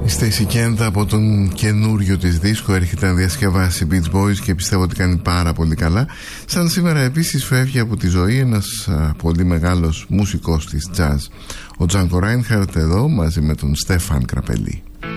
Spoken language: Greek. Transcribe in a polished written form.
Στέισι Κέντα από τον καινούριο της δίσκο έρχεται να διασκευάσει Beach Boys και πιστεύω ότι κάνει πάρα πολύ καλά. Σαν σήμερα επίσης φεύγει από τη ζωή ένας πολύ μεγάλος μουσικός της jazz, ο Django Reinhardt, εδώ μαζί με τον Στέφαν Κραπελή.